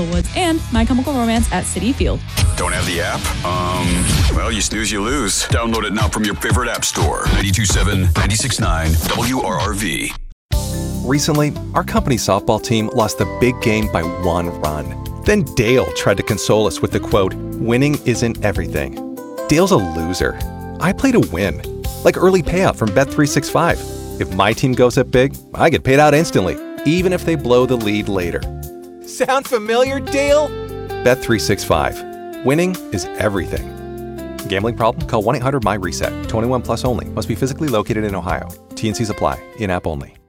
Crystal Woods, and My Chemical Romance at Citi Field. Don't have the app? Well, you snooze, you lose. Download it now from your favorite app store. 92.7, 96.9, WRRV. Recently, our company softball team lost the big game by 1 run. Then Dale tried to console us with the quote, "Winning isn't everything." Dale's a loser. I play to win. Like early payout from Bet365. If my team goes up big, I get paid out instantly, even if they blow the lead later. Sound familiar, Dale? Bet365. Winning is everything. Gambling problem? Call 1-800-MY-RESET. 21 plus only. Must be physically located in Ohio. T&Cs apply. In-app only.